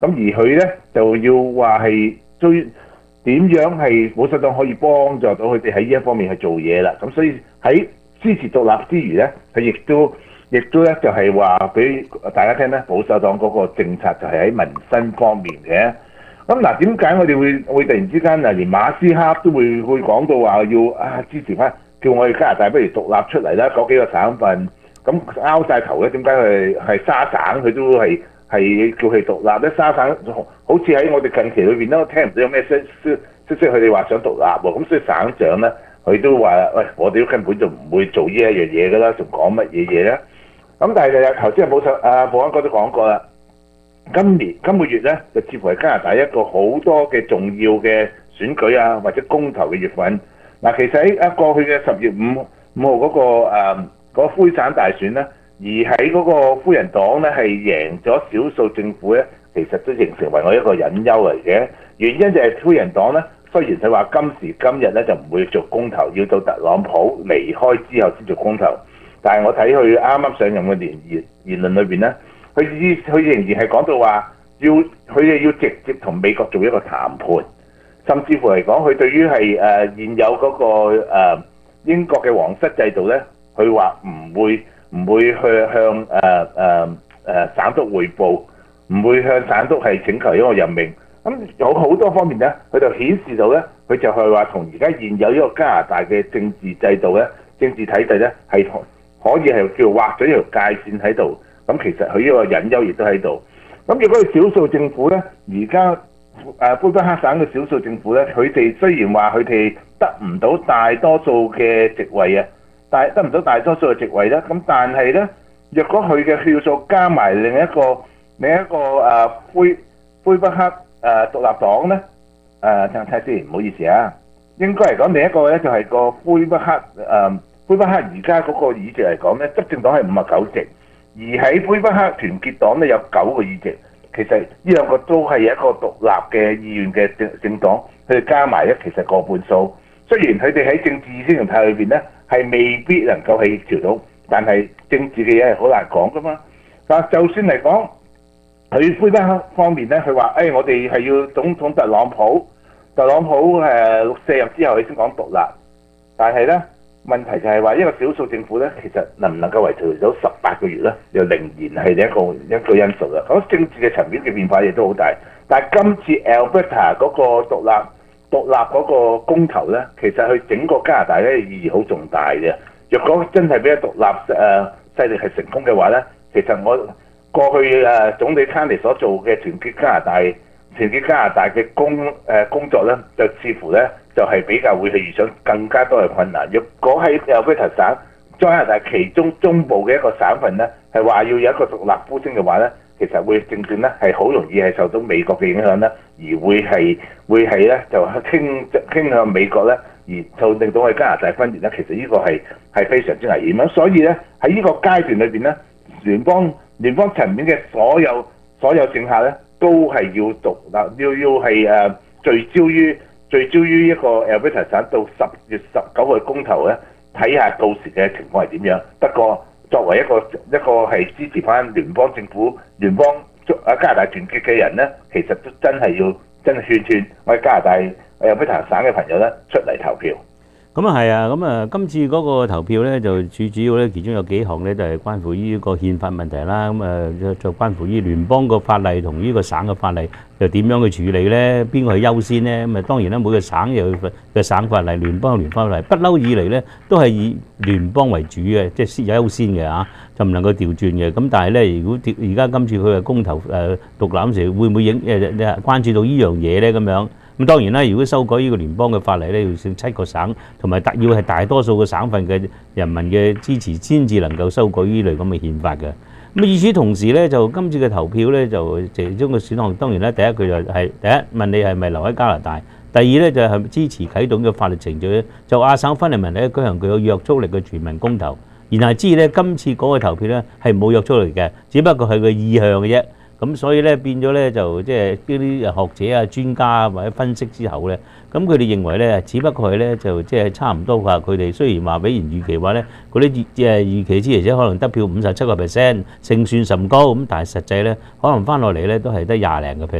咁而佢咧就要話係追點樣係保守黨可以幫助到佢哋喺呢一方面去做嘢啦。咁所以喺支持獨立之餘咧，佢亦都咧就係話俾大家聽咧，保守黨嗰個政策就係喺民生方面嘅。咁嗱，點解我哋會突然之間連馬斯克都會講到話要支持翻，叫我哋加拿大不如獨立出嚟啦？嗰幾個省份咁拗晒頭咧，點解佢係沙省佢都係叫佢獨立咧？沙省好似喺我哋近期裏邊都聽唔到有咩消息，佢哋話想獨立喎。咁所以省長咧，佢都話喂，我哋都根本就唔會做呢一樣嘢㗎啦，仲講乜嘢嘢咧？咁但係頭先保安哥都講過啦。今個月咧，就似乎係加拿大一個好多嘅重要嘅選舉啊，或者公投嘅月份。嗱，其實喺過去嘅10月5號嗰個灰省大選咧，而喺嗰個夫人黨咧係贏咗少數政府咧，其實都形成為我一個隱憂嚟嘅。原因就係夫人黨咧，雖然佢話今時今日咧就唔會做公投，要到特朗普離開之後先做公投，但係我睇佢啱啱上任嘅言論裏邊咧。佢仍然係講到話，佢哋要直接同美國做一個談判，甚至乎嚟講，佢對於係現有嗰個英國嘅皇室制度咧，佢話唔會去向省督彙報，唔會向省督係請求一個任命。咁有好多方面咧，佢就顯示到咧，佢就係話同而家現有呢個加拿大嘅政治制度咧、政治體制咧，係可以係叫畫咗一條界線喺度。咁其實佢呢個隱憂亦都喺度。咁如果係少數政府咧，而家魁北克省嘅少數政府咧，佢哋雖然話佢哋得唔到大多數嘅席位啊，得唔到大多數嘅席位咧，咁但係咧，若果佢嘅票數加埋另一個魁北克獨立黨咧，睇下先，唔好意思啊，應該嚟講另一個咧就係個魁北克而家嗰個議席嚟講咧，執政黨係59席。而喺魁北克團結黨咧有9個議席，其實呢兩個都係一個獨立嘅意願嘅政黨，佢哋加埋咧其實過半數。雖然佢哋喺政治意識形態裏邊咧係未必能夠協調到，但係政治嘅嘢係好難講噶嘛。但就算嚟講，佢魁北克方面咧，佢話我哋係要總統特朗普64日之後佢先講獨立，但係咧。問題就係話一個少數政府咧，其實能唔能夠維持到18個月咧，又仍然係一個因素啦。咁政治嘅層面嘅變化亦都好大。但係今次 Alberta 嗰個獨立嗰個公投咧，其實佢整個加拿大咧意義好重大嘅。若果真係俾獨立勢力係成功嘅話咧，其實我過去總理卡尼所做嘅團結加拿大嘅工作咧，就似乎咧就係比較會係遇上更加多嘅困難。若果喺Alberta省加拿大其中中部嘅一個省份咧，係話要有一個獨立呼聲嘅話咧，其實會正正咧係好容易係受到美國嘅影響咧，而會係咧就傾向美國咧，而就令到我哋加拿大分裂咧。其實呢個係非常之危險。咁所以咧喺呢個階段裏邊咧，聯邦層面嘅所有政客咧，都係要獨立，要係聚焦於一個 Alberta 省到10月19號嘅公投咧，睇下到時嘅情況係點樣。不過作為一個係支持翻聯邦政府、加拿大團結嘅人咧，其實都真係勸我哋加拿大 Alberta 省嘅朋友咧出嚟投票。 咁啊係啊，咁啊今次嗰個投票咧就最主要咧，其中有幾項咧就係關乎於個憲法問題啦。咁啊就關乎於聯邦個法例同呢個省嘅法例又點樣去處理咧？邊個係優先咧？咁啊當然啦，每個省有嘅省法例，聯邦有聯邦法例，不嬲以嚟咧都係以聯邦為主嘅，即係先有優先嘅嚇，就唔能夠調轉嘅。咁但係咧，如果而家今次佢嘅公投獨立嗰時，會唔會關注到呢樣嘢咧？咁樣？咁當然啦，如果修改呢個聯邦嘅法例咧，要7個省同埋要係大多數嘅省份嘅人民嘅支持，先至能夠修改呢類咁嘅憲法嘅。咁與此同時咧，就今次嘅投票咧，就其中嘅選項當然咧，第一佢就係第一問你係咪留喺加拿大，第二咧就係支持啟動嘅法律程序咧，就亞省分離問題咧舉行具有約束力嘅全民公投。然後知咧今次嗰個投票咧係冇約束力嘅，只不過係個意向嘅啫。 咁所以咧變咗咧就即係呢啲學者啊、專家啊或者分析之後咧，咁佢哋認為咧，只不過係咧就即係差唔多話，佢哋雖然話比原預期話咧，嗰啲預期支持者可能得票57%，勝算甚高，咁但係實際咧可能翻落嚟咧都係得20零個%。